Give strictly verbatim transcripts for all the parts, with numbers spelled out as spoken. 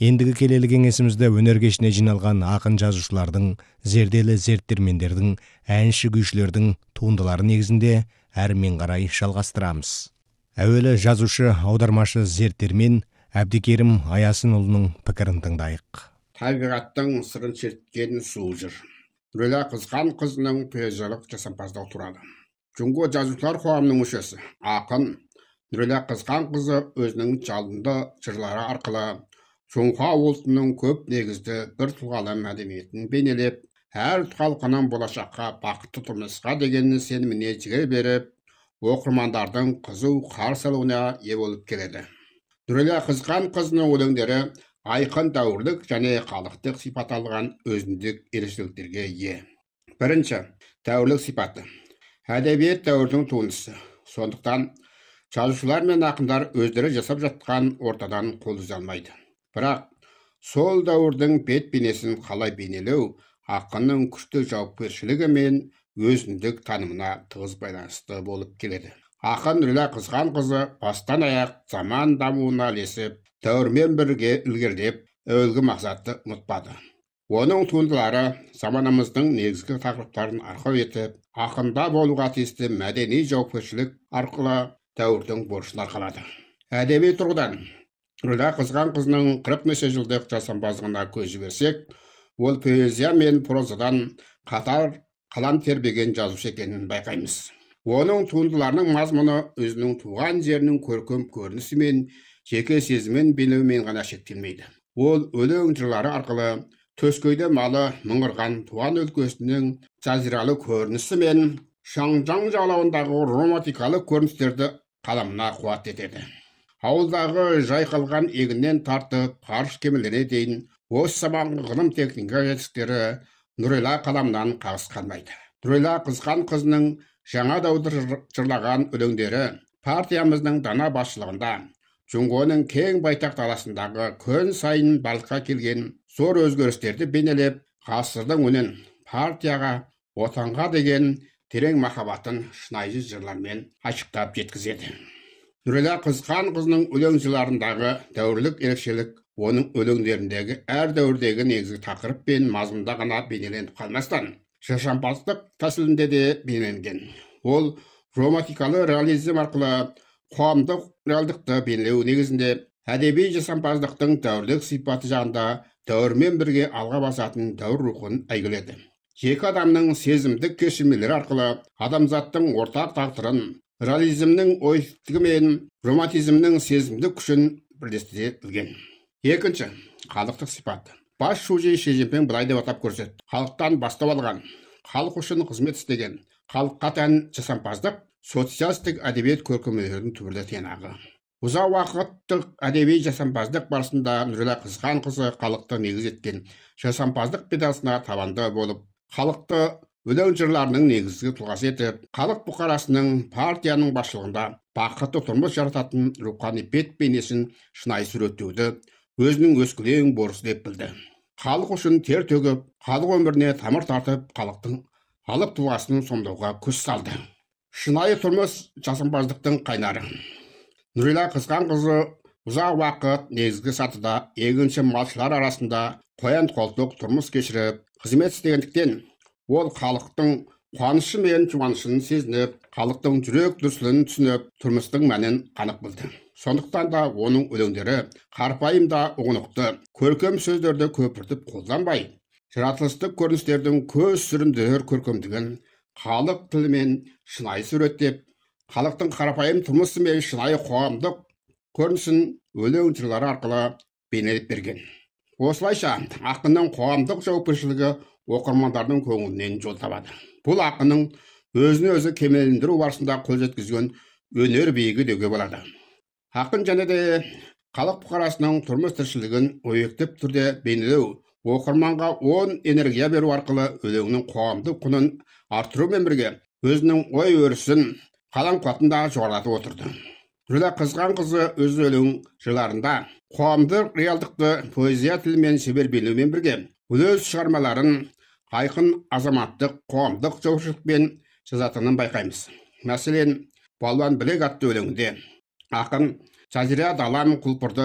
Ендігі келелі кеңесімізде өнер кешіне жиналған ақын жазушылардың, зерделі зерттірмендердің, әнші күйшілердің туындылары негізінде әрмен қарай жалғастырамыз. Әуелі жазушы, аудармашы, зерттірмен Әбдікерім Аясынұлының пікірін тыңдайық. Табиғаттың сырын шерткен сұлу жыр. Нұрила Қызған қызының поэзиялық жасампаздығы туралы. Жүнго жазушылар қоғамының мүшесі, ақын Нұрила Қызған қызы өзінің жалынды жырлары арқылы Жоңға ұлтының көп негізді бір тұлғалы мәдениетін бейнелеп, әр халқының болашаққа бақытты тұрмысқа деген сеніміне жігер беріп, оқырмандардың қызу қарсы алуына ие болып келеді. Нұрила Қызған қызының өлеңдері айқын дәуірлік және халықтық сипат алған өзіндік ерекшеліктерге ие. Бірінші, дәуірлік сипаты. Әдебиет дәуірдің туындысы. Сондықтан жазушылар мен ақындар өздері жасап жатқан ортадан қол үзе алмайды. Бірақ сол дәуірдің бет бейнесін қалай бейнелеу ақынның күшті жауапкершілігі мен өзіндік танымына тығыз байланысты болып келеді. Ақын Нұрила Қызған қызы бастан аяқ заман дамуына ілесіп, дәуірмен бірге ілгерілеп, әуелгі мақсатты ұмытпады. Оның туындылары заманымыздың негізгі тақырыптарын арқау етіп, ақында болуға тиісті мәдени жауапкершілік арқылы дәуірдің борышын арқалады. Әдеби тұрғыдан Нұрила Қызған қызының қырық неше жылдық жасампаздығына көз жіберсек, ол поэзия мен прозадан қатар қалам тербеген жазушы екенін байқаймыз. Оның туындыларының мазмұны өзінің туған жерінің көркем көрінісі мен жеке сезімін бейнелеумен ғана шектелмейді. Ол өлең жырлары арқылы төскейде малы мыңғырған туған өлкесінің жазиралы көрінісі мен Шаңжаң жағалауындағы романтикалық көріністерді қаламына қуат етеді. Ауылдағы жайқалған егіннен тартып, ғарыш кемелеріне дейін осы заманғы ғылым техника жетістіктері Нұрила қаламынан қағыс қалмайды. Нұрила Қызған қызының жаңа дәуірді жырлаған өлеңдері партиямыздың дана басшылығында Жоңғоның кең байтақ даласындағы күн сайын балыққа келген зор өзгерістерді бейнелеп, ғасырдың үнін партияға, отанға деген терең махаббатын шынайы жырлармен ашықтап жеткізеді. Нұрила Қызған қызының өлең жырларындағы дәуірлік ерекшелік оның өлеңдеріндегі әр дәуірдегі негізгі тақырып пен мазмұнда ғана бейнеленіп қалмастан, жасампаздық тәсілінде де бейнеленген. Ол романтикалы реализм арқылы қоғамдық реалдықты бейнелеу негізінде әдеби жасампаздықтың дәуірлік сипаты жағында дәуірмен бірге алға басатын дәуір рухын әйгіледі. Екі адамның сезімдік кешірмелері арқылы адамзаттың ортақ тағдырын, реализмнің ойсыздығы мен романтизмнің сезімдік күшін бірлестіре білген. Екінші, халықтық сипат. Бас шужи Ши Цзиньпин былай деп атап көрсетті. Халықтан бастау алған, халық үшін қызмет істеген, халыққа тән жасампаздық социалистік әдебиет көркемдерінің түбірді тиянағы. Ұзақ уақыттық әдеби жасампаздық барысында Нұрила Қызған қызы халықты негіз еткен жасампаздық педасына табанды болып, халықты өлең жырларының негізгі тұлғасы етіп, халық бұқарасының партияның басшылығында бақытты тұрмыс жарататын рухани бет бейнесін шынайы суреттеуді өзінің өскелең борышы деп білді. Халық үшін тер төгіп, халық өміріне тамыр тартып, халықтың халық тұлғасын сомдауға күш салды. Шынайы тұрмыс жасампаздықтың қайнары. Нұрила Қызған қызы ұзақ уақыт негізгі сатыда егінші малшылар арасында қоян қолтық тұрмыс кешіріп, қызмет істегендіктен ол халықтың қуанышы мен жұбанышын сезініп, халықтың жүрек дүрсілін түсініп, тұрмыстың мәнін қанық білді. Сондықтан да оның өлеңдері қарапайым да ұғынықты, көркем сөздерді көпіртіп қолданбай, жаратылыстық көріністердің көз сүріндер көркемдігін халық тілімен шынайы суреттеп, халықтың қарапайым тұрмысы мен шынайы қоғамдық көрінісін өлең жырлары арқылы бейнелеп берген. Осылайша ақынның қоғамдық жауапкершілігі оқырмандардың көңілінен жол табады. Бұл ақынның өзіне өзі кемелдендіру барысында қол жеткізген өнер биігі деуге болады. Ақын және де халық бұқарасының тұрмыс тіршілігін ойектеп түрде бейнелеу, оқырманға оң энергия беру арқылы өлеңнің қоғамдық құнын арттырумен бірге өзінің ой өрісін, қалам қуатын да жоғарылатып отырды. Нұрила Қызған қызы өз өлең жырларында қоғамдық реалдықты поэзия тілімен шебер бейнелеумен бірге өз шығармаларын айқын азаматтық қоғамдық жауапкершілікпен жазатынын байқаймыз. Мәселен, Балуан білек атты өлеңінде ақын жазира далам құлпырды,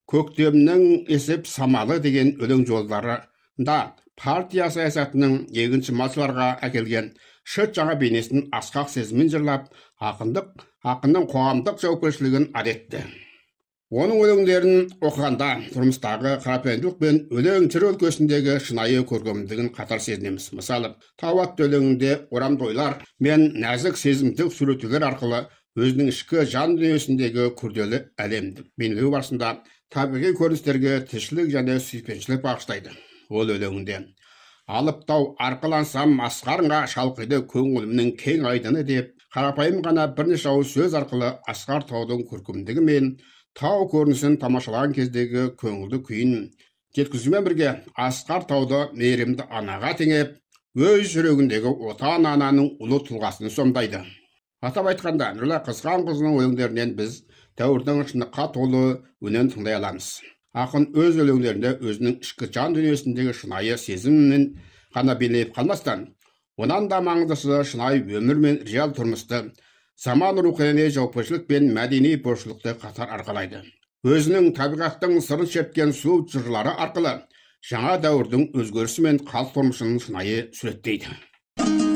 көктемнің есеп самалы деген өлең жолдары да партия саясатының екінші масыларға әкелген шыт жаңа бейнесін асқақ сезіммен жырлап, ақындық, ақынның қоғамдық жауапкершілігін әдетті. Оның өлеңдерін оқығанда тұрмыстағы қарапайымдылық пен өлең жыр өлкесіндегі шынайы көркемдігін қатар сезінеміз. Мысалы, Тау атты өлеңінде орамды ойлар мен нәзік сезімдік суреттеулер арқылы өзінің ішкі жан дүниесіндегі күрделі әлемді бейнелеу барысында табиғи көріністерге тіршілік және сүйіспеншілік бағыштайды. Ол өлеңінде алып тау арқылансам асқарыңа шалқиды көңілімнің кең айдыны деп, қарапайым ғана бірнеше ауыз сөз арқылы асқар таудың көркемдігі мен тау көрінісін тамашалаған кездегі көңілді күйін жеткізумен бірге асқар тауды мейірімді анаға теңеп, өз жүрегіндегі отан ананың ұлы тұлғасын сомдайды. Атап айтқанда, Нұрила Қызғанқызының өлеңдерінен біз дәуірдің шындыққа толы үнін тыңдай аламыз. Ақын өз өлеңдерінде өзінің ішкі жан дүниесіндегі шынайы сезімін ғана бейнелеп қалмастан, онан да маңыздысы шынайы өмір мен реал тұрмысты, заман рухани жауапкершілік пен мәдени борыштылықты қатар арқалайды. Өзінің табиғаттың сырын шерткен сұлу жырлары арқылы жаңа дәуірдің өзгерісі мен халық тұрмысын шынайы суреттейді.